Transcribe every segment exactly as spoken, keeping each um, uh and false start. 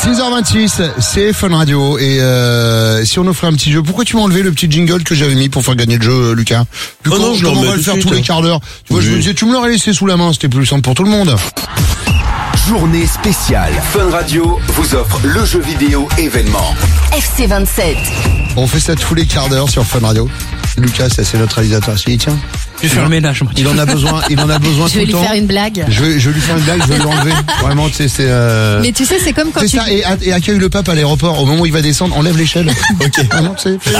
six heures vingt-six, c'est Fun Radio et euh, si on offrait un petit jeu, pourquoi tu m'as enlevé le petit jingle que j'avais mis pour faire gagner le jeu, Lucas? Du coup, oh non, je on va le faire tous les quarts d'heure. Tu vois, oui. Je me disais, tu me l'aurais laissé sous la main, c'était plus simple pour tout le monde. Journée spéciale. Fun Radio vous offre le jeu vidéo événement. F C vingt-sept. On fait ça tous les quarts d'heure sur Fun Radio. Lucas, ça c'est notre réalisateur. Si, tiens. Je vais faire le ménage, moi. Il en a besoin, il en a besoin je tout le temps. Je vais lui faire une blague. Je vais, je vais lui faire une blague, je vais l'enlever. Vraiment, tu sais, c'est, euh... Mais tu sais, c'est comme quand c'est tu... ça, et, et accueille le pape à l'aéroport. Au moment où il va descendre, enlève l'échelle. Ok. Vraiment, tu sais.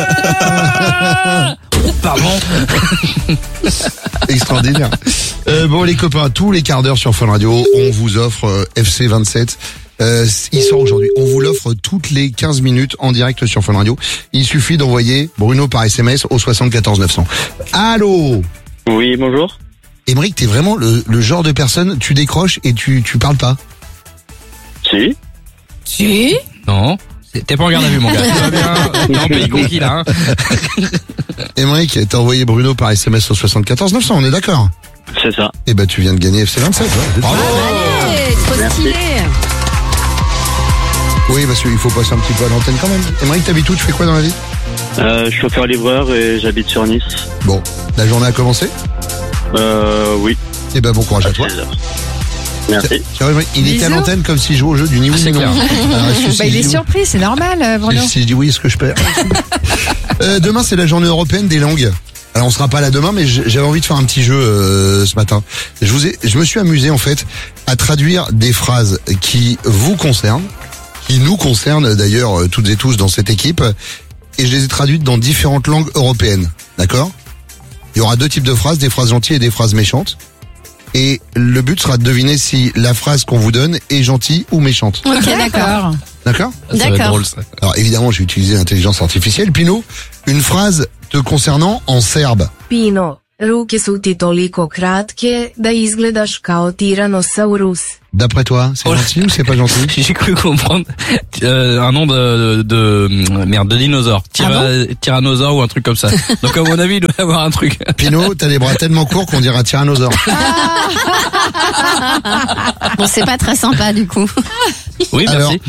Ah Pardon. Extraordinaire. Euh, bon, les copains, tous les quarts d'heure sur Fun Radio, on vous offre euh, F C vingt-sept. Euh, il sort aujourd'hui. On vous l'offre toutes les quinze minutes en direct sur Fun Radio. Il suffit d'envoyer Bruno par S M S au soixante-quatorze neuf cents. Allô? Oui, bonjour. Émeric, t'es vraiment le, le genre de personne, tu décroches et tu, tu parles pas? Si. Si? Non. T'es pas en garde à vue, mon gars. Tout va bien. T'es en pays conquis, là, hein. Émeric, t'as envoyé Bruno par S M S au soixante-quatorze neuf cents, on est d'accord? C'est ça. Eh ben, tu viens de gagner F C vingt-sept. Ouais. Bravo. Allez, trop stylé. Oui, parce qu'il faut passer un petit peu à l'antenne quand même. Émeric, t'habites où? Tu fais quoi dans la vie? Euh, je suis chauffeur-livreur et j'habite sur Nice. Bon, la journée a commencé? Euh, oui. Eh ben, bon courage à toi. Merci. Tiens, il était à l'antenne comme s'il jouait au jeu du ni oui ni non. Alors, bah, il est surpris, c'est normal, Bruno. Si, si je dis oui, est-ce que je perds? euh, Demain, c'est la journée européenne des langues. Alors, on sera pas là demain, mais j'avais envie de faire un petit jeu euh, ce matin. Je vous ai, je me suis amusé en fait à traduire des phrases qui vous concernent, qui nous concernent d'ailleurs euh, toutes et tous dans cette équipe, et je les ai traduites dans différentes langues européennes. D'accord? Il y aura deux types de phrases, des phrases gentilles et des phrases méchantes. Et le but sera de deviner si la phrase qu'on vous donne est gentille ou méchante. Ok, d'accord. D'accord? Ça va être drôle, ça. Alors évidemment, j'ai utilisé l'intelligence artificielle. Pino, une phrase te concernant en serbe. Pino, ruke su ti toliko kratke da izgledaš kao Tyrannosaurus. D'après toi, c'est Oh là. gentil ou c'est pas gentil? J'ai cru comprendre euh, un nom de, de merde de dinosaure, Tyra, tyrannosaure ou un truc comme ça. Donc à mon avis, il doit y avoir un truc. Pino, t'as les bras tellement courts qu'on dirait un tyrannosaure. Bon, c'est pas très sympa du coup. Oui, merci.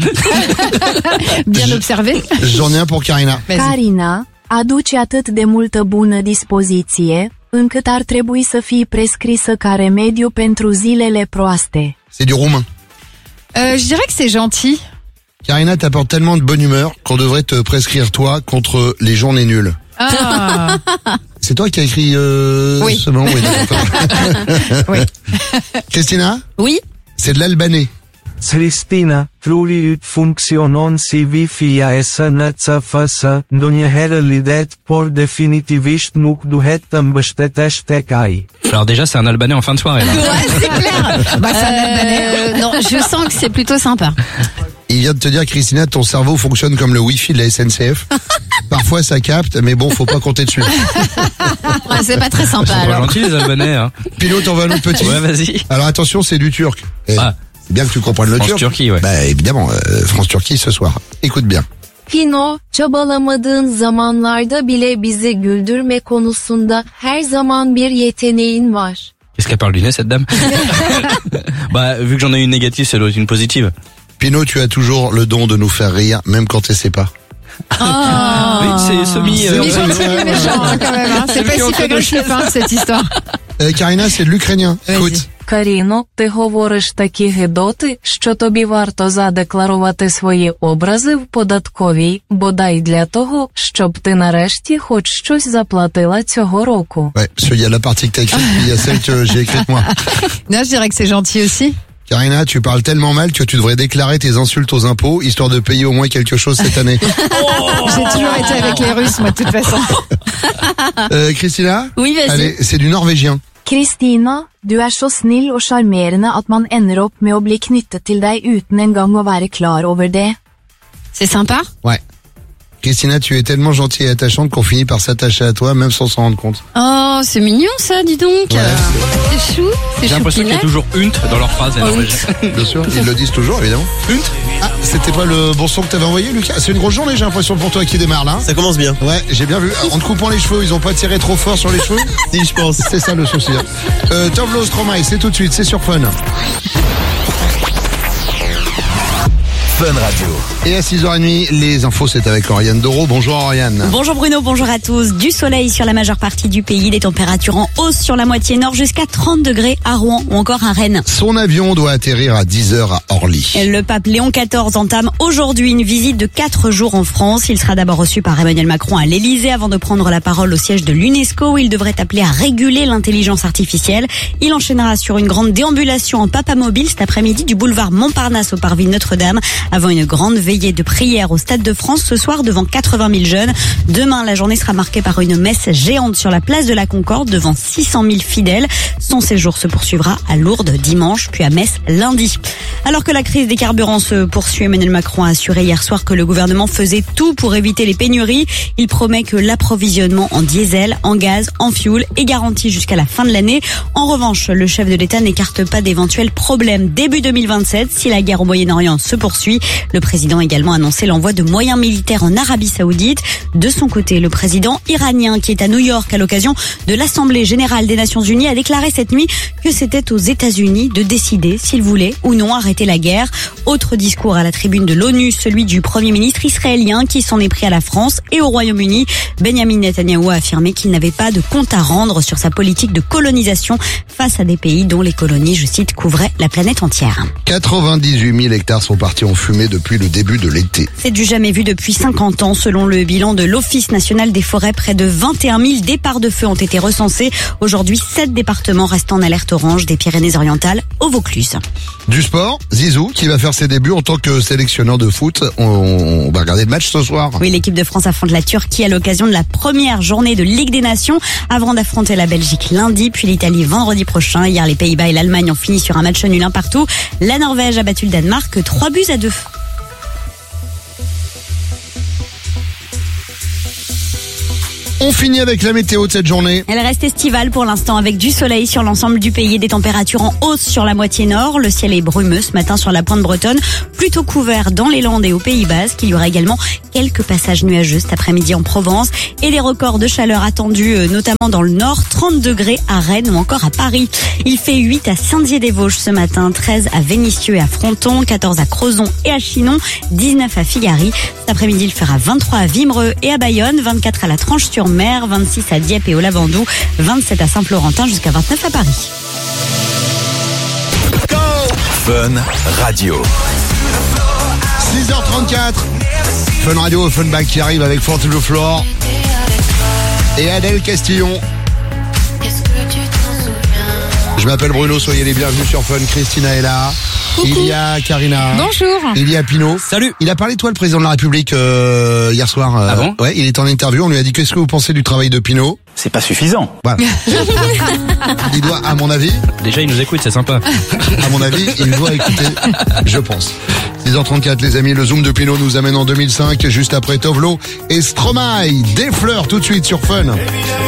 Bien Je- observé. J'en ai un pour Karina. Vas-y. Carina, aduce atât de multă bună dispoziție, încât ar trebui să fie prescrisă ca remediu pentru zilele proaste. C'est du roumain. Euh, je dirais que c'est gentil. Karina t'apporte tellement de bonne humeur qu'on devrait te prescrire toi contre les journées nulles. Ah. C'est toi qui as écrit euh, Oui. ce nom? Oui, d'accord. Oui. Christina, Oui. c'est de l'albanais. Christina, fluid funcționon si vifia e sănăță făsă, dunjeherlidet por definitivisht nuk duhet të mbështetesh ai. Alors déjà, c'est un Albanais en fin de soirée, là. Ouais, c'est clair. Bah, c'est un Albanais. Euh, non, je sens que c'est plutôt sympa. Il vient de te dire, Christina, ton cerveau fonctionne comme le Wi-Fi de la S N C F. Parfois, ça capte, mais bon, faut pas compter dessus. Ouais, c'est pas très sympa Ils sont pas alors. gentils, les Albanais, hein. Pilot, t'en vas un autre petit. Ouais, vas-y. Alors attention, c'est du turc. Eh, Ah. C'est bien que tu comprennes le turc. France-Turquie, ouais. Bah évidemment, euh, France-Turquie ce soir. Écoute bien. Pino, çabalamadığın zamanlarda bile bizi güldürme konusunda her zaman bir yeteneğin var. Qu'est-ce qu'elle parle du nez, cette dame? Bah, vu que j'en ai une négative, ça doit être une positive. Pino, tu as toujours le don de nous faire rire, même quand tu sais pas. Oh. Oui, c'est semi... euh, C'est gentil, mais méchant hein, quand même. Hein. C'est pas Celui si entre deux agressif hein, cette histoire. Euh, Karina, c'est de l'ukrainien. Vas-y. Écoute. Каріно, ти говориш такі гидоти, що тобі варто задекларувати свої образи в податковій, бодай для того, щоб ти нарешті хоч щось заплатила цього року. Ouais, parce qu'il y a la partie que t'as écrite, puis il y a celle que j'ai écrite moi. Non, je dirais que c'est gentil aussi. Karina, tu parles tellement mal que tu devrais déclarer tes insultes aux impôts, histoire de payer au moins quelque chose cette année. J'ai toujours été avec les Russes, moi, de toute façon. Euh, Christina? Oui, vas-y. Allez, c'est du norvégien. Kristina, du er så snill og sjarmerende at man ender opp med å bli knyttet til deg uten engang å være klar over det. C'est sympa. Ouais. Christina, tu es tellement gentille et attachante qu'on finit par s'attacher à toi, même sans s'en rendre compte. Oh, c'est mignon ça, dis donc. Ouais, c'est chou, c'est J'ai l'impression qu'il y a choupinette. toujours une dans leur phrase, les Norvégiens. Bien sûr, ils le disent toujours, évidemment. Une Ah, c'était pas le bon son que t'avais envoyé, Lucas? C'est une grosse journée, j'ai l'impression, pour toi qui démarre là. Ça commence bien. Ouais, j'ai bien vu. En te coupant les cheveux, ils ont pas tiré trop fort sur les cheveux? Si, je pense. C'est ça le souci. Euh, Tovlo Stromae, c'est tout de suite, c'est sur Fun. Fun Radio. Et à six heures trente, les infos, c'est avec Oriane Doro. Bonjour Oriane. Bonjour Bruno, bonjour à tous. Du soleil sur la majeure partie du pays, des températures en hausse sur la moitié nord jusqu'à trente degrés à Rouen ou encore à Rennes. Son avion doit atterrir à dix heures à Orly. Le pape Léon quatorze entame aujourd'hui une visite de quatre jours en France. Il sera d'abord reçu par Emmanuel Macron à l'Elysée avant de prendre la parole au siège de l'UNESCO où il devrait appeler à réguler l'intelligence artificielle. Il enchaînera sur une grande déambulation en papamobile cet après-midi du boulevard Montparnasse au parvis Notre-Dame avant une grande veillée de prière au Stade de France ce soir devant quatre-vingt mille jeunes. Demain, la journée sera marquée par une messe géante sur la place de la Concorde devant six cent mille fidèles. Son séjour se poursuivra à Lourdes dimanche puis à Metz lundi. Alors que la crise des carburants se poursuit, Emmanuel Macron a assuré hier soir que le gouvernement faisait tout pour éviter les pénuries. Il promet que l'approvisionnement en diesel, en gaz, en fioul est garanti jusqu'à la fin de l'année. En revanche, le chef de l'État n'écarte pas d'éventuels problèmes début deux mille vingt-sept si la guerre au Moyen-Orient se poursuit. Le président a également annoncé l'envoi de moyens militaires en Arabie Saoudite. De son côté, le président iranien qui est à New York à l'occasion de l'Assemblée générale des Nations Unies a déclaré cette nuit que c'était aux États-Unis de décider s'ils voulaient ou non arrêter la guerre. Autre discours à la tribune de l'ONU, celui du Premier ministre israélien qui s'en est pris à la France et au Royaume-Uni. Benjamin Netanyahou a affirmé qu'il n'avait pas de compte à rendre sur sa politique de colonisation face à des pays dont les colonies, je cite, couvraient la planète entière. quatre-vingt-dix-huit mille hectares sont partis en fumée depuis le début de l'été. C'est du jamais vu depuis cinquante ans. Selon le bilan de l'Office national des forêts, près de vingt et un mille départs de feu ont été recensés. Aujourd'hui, sept départements restent en alerte orange, des Pyrénées-Orientales au Vaucluse. Du sport, Zizou qui va faire ses débuts en tant que sélectionneur de foot. On, on va regarder le match ce soir. Oui, l'équipe de France affronte la Turquie à l'occasion de la première journée de Ligue des Nations avant d'affronter la Belgique lundi, puis l'Italie vendredi prochain. Hier, les Pays-Bas et l'Allemagne ont fini sur un match nul un partout. La Norvège a battu le Danemark trois buts à deux. On finit avec la météo de cette journée. Elle reste estivale pour l'instant avec du soleil sur l'ensemble du pays et des températures en hausse sur la moitié nord. Le ciel est brumeux ce matin sur la pointe bretonne, plutôt couvert dans les Landes et au Pays Basque. Il y aura également quelques passages nuageux cet après-midi en Provence et des records de chaleur attendus notamment dans le nord, trente degrés à Rennes ou encore à Paris. Il fait huit à Saint-Dié-des-Vosges ce matin, treize à Vénissieux et à Fronton, quatorze à Crozon et à Chinon, dix-neuf à Figari. Cet après-midi, il fera vingt-trois à Vimereux et à Bayonne, vingt-quatre à la Tranche-sur-Mer, vingt-six à Dieppe et au Lavandou, vingt-sept à Saint-Florentin jusqu'à vingt-neuf à Paris. Go Fun Radio. six heures trente-quatre. Fun Radio, Funback qui arrive avec Four to the Floor. Et Adèle Castillon. Je m'appelle Bruno, soyez les bienvenus sur Fun. Christina est là. Coucou. Il y a Karina. Bonjour. Il y a Pino. Salut. Il a parlé de toi, le président de la République, euh, hier soir. Euh, Ah bon? Ouais, il est en interview. On lui a dit qu'est-ce que vous pensez du travail de Pino. C'est pas suffisant. Voilà. Il doit, à mon avis, Déjà, il nous écoute, c'est sympa. à mon avis, il doit écouter, je pense. six heures trente-quatre, les amis, le Zoom de Pino nous amène en deux mille cinq, juste après Tovlo et Stromae. Des fleurs tout de suite sur Fun.